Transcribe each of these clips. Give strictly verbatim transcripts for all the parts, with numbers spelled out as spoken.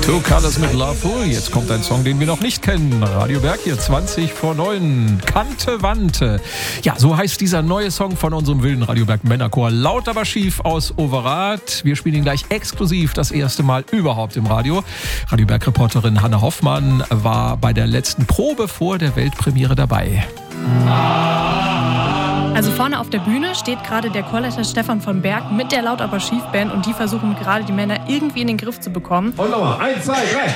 Two Colors mit Loveful. Jetzt kommt ein Song, den wir noch nicht kennen. Radio Berg hier, zwanzig vor neun. Kante Wante. Ja, so heißt dieser neue Song von unserem wilden Radio Berg Männerchor Laut aber schief aus Overath. Wir spielen ihn gleich exklusiv das erste Mal überhaupt im Radio. Radio Berg Reporterin Hanne Hoffmann war bei der letzten Probe vor der Weltpremiere dabei. Also vorne auf der Bühne steht gerade der Chorleiter Stefan von Berg mit der Laut aber schief Band und die versuchen gerade die Männer irgendwie in den Griff zu bekommen. Und nochmal, eins, zwei, drei.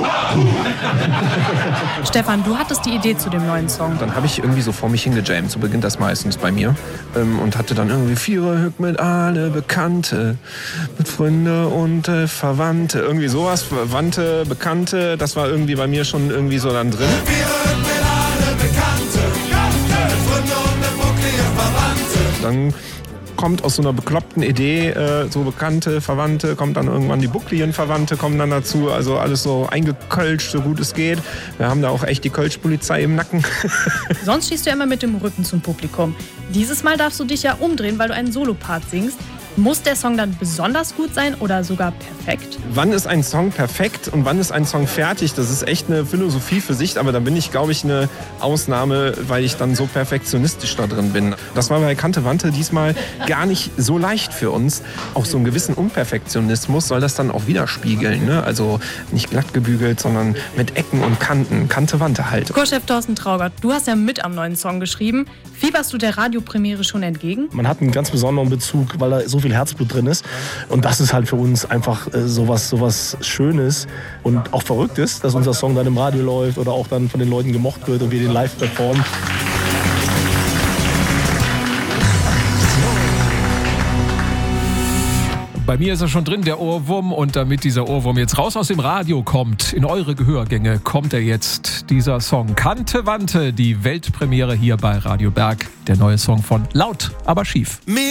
Stefan, du hattest die Idee zu dem neuen Song. Dann habe ich irgendwie so vor mich hingejammt, so beginnt das meistens bei mir. Ähm, und hatte dann irgendwie Viererhück mit alle Bekannte, mit Freunde und äh, Verwandte. Irgendwie sowas, Verwandte, Bekannte, das war irgendwie bei mir schon irgendwie so dann drin. Viererhück mit alle Bekannte, mit Freunde und der bucklige Verwandte. Dann kommt aus so einer bekloppten Idee, äh, so Bekannte, Verwandte, kommt dann irgendwann die buckligen Verwandte, kommen dann dazu, also alles so eingekölscht, so gut es geht. Wir haben da auch echt die Kölschpolizei im Nacken. Sonst stehst du ja immer mit dem Rücken zum Publikum. Dieses Mal darfst du dich ja umdrehen, weil du einen Solopart singst. Muss der Song dann besonders gut sein oder sogar perfekt? Wann ist ein Song perfekt und wann ist ein Song fertig? Das ist echt eine Philosophie für sich, aber da bin ich, glaube ich, eine Ausnahme, weil ich dann so perfektionistisch da drin bin. Das war bei Kante Wante diesmal gar nicht so leicht für uns. Auch so einen gewissen Unperfektionismus soll das dann auch widerspiegeln, ne? Also nicht glatt gebügelt, sondern mit Ecken und Kanten. Kante Wante halt. Chorchef Thorsten Traugott, du hast ja mit am neuen Song geschrieben. Fieberst du der Radiopremiere schon entgegen? Man hat einen ganz besonderen Bezug, weil da so viel Herzblut drin ist. Und das ist halt für uns einfach äh, sowas, sowas Schönes und auch Verrücktes, dass unser Song dann im Radio läuft oder auch dann von den Leuten gemocht wird und wir den live performen. Bei mir ist er schon drin, der Ohrwurm. Und damit dieser Ohrwurm jetzt raus aus dem Radio kommt, in eure Gehörgänge, kommt er jetzt, dieser Song. Kante Wante, die Weltpremiere hier bei Radio Berg. Der neue Song von Laut aber schief.